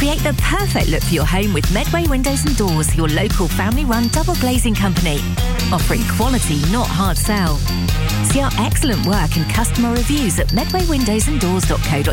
Create the perfect look for your home with Medway Windows and Doors, your local family-run double glazing company. Offering quality, not hard sell. See our excellent work and customer reviews at medwaywindowsanddoors.co.uk.